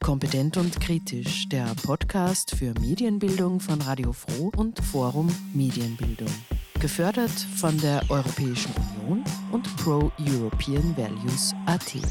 Kompetent und kritisch, der Podcast für Medienbildung von Radio Froh und Forum Medienbildung. Gefördert von der Europäischen Union und Pro-European Values.at.